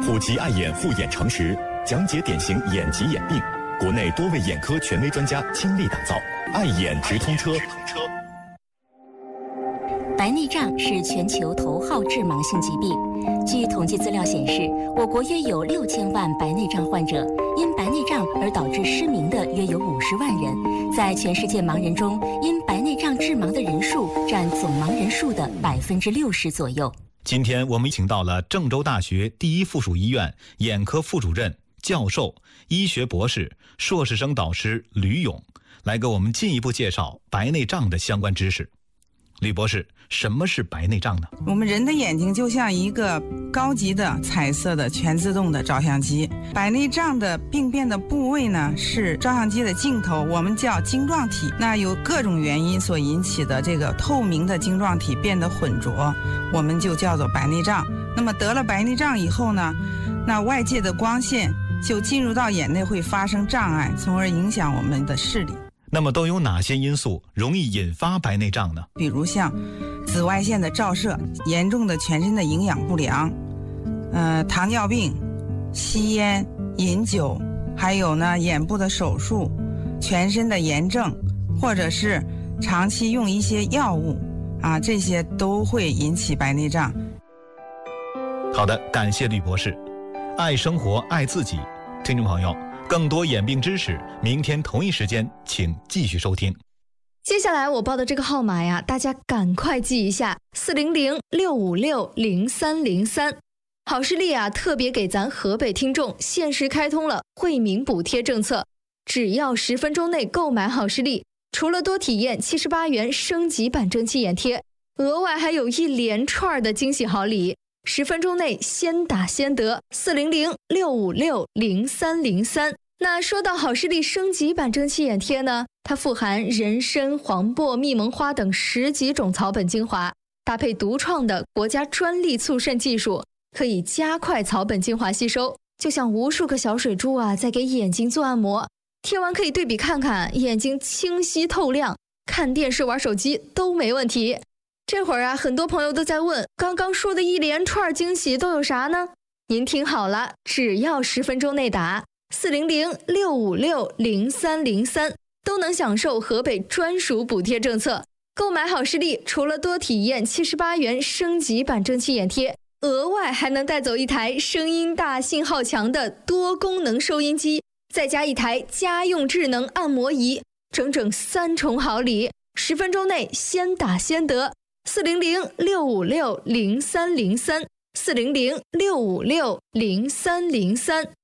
普及爱眼护眼常识，讲解典型眼疾眼病，国内多位眼科权威专家倾力打造，爱眼直通车。 白内障是全球头号致盲性疾病。据统计资料显示，我国约有6000万白内障患者，因白内障而导致失明的约有50万人。在全世界盲人中，因白内障致盲的人数占总盲人数的60%左右。 今天我们请到了郑州大学第一附属医院眼科副主任、教授、医学博士、硕士生导师吕勇，来给我们进一步介绍白内障的相关知识。吕博士，什么是白内障呢？ 我们人的眼睛就像一个高级的彩色的全自动的照相机，白内障的病变的部位呢是照相机的镜头，我们叫晶状体。那由各种原因所引起的这个透明的晶状体变得浑浊，我们就叫做白内障。那么得了白内障以后呢，那外界的光线就进入到眼内会发生障碍，从而影响我们的视力。 那么都有哪些因素容易引发白内障呢？ 比如像紫外线的照射、严重的全身的营养不良、糖尿病、吸烟、饮酒，还有呢眼部的手术、全身的炎症，或者是长期用一些药物这些都会引起白内障。 好的，感谢吕博士。爱生活，爱自己。听众朋友，更多眼病知识，明天同一时间请继续收听。 接下来我报的这个号码呀，大家赶快记一下：400-656-0303。好视力特别给咱河北听众限时开通了惠民补贴政策，只要10分钟内购买好视力，除了多体验78元升级版蒸汽眼贴，额外还有一连串的惊喜好礼。10分钟内先打先得，400-656-0303。那说到好视力升级版蒸汽眼贴呢，它富含人参、黄柏、蜜蒙花等10几种草本精华，搭配独创的国家专利促渗技术，可以加快草本精华吸收，就像无数个小水珠在给眼睛做按摩。贴完可以对比看看，眼睛清晰透亮，看电视玩手机都没问题。这会儿很多朋友都在问，刚刚说的一连串惊喜都有啥呢？您听好了，只要10分钟内打400-656-0303，都能享受河北专属补贴政策。购买好视力，除了多体验78元升级版蒸汽眼贴，额外还能带走一台声音大、信号强的多功能收音机，再加一台家用智能按摩仪，整整3重好礼。10分钟内先打先得，400-656-0303，400-656-0303。